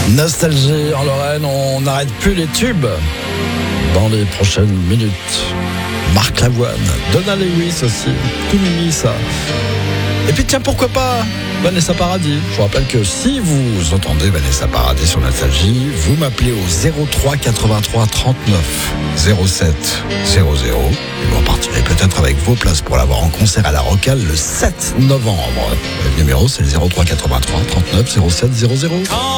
Nostalgie en Lorraine, on n'arrête plus les tubes dans les prochaines minutes. Marc Lavoine, Donna Lewis aussi, tout mimi ça. Et puis tiens, pourquoi pas Vanessa Paradis. Je vous rappelle que si vous entendez Vanessa Paradis sur Nostalgie, vous m'appelez au 03 83 39 07 00 et vous repartirez peut-être avec vos places pour l'avoir en concert à la Rocale le 7 novembre. Le numéro c'est le 03 83 39 07 00.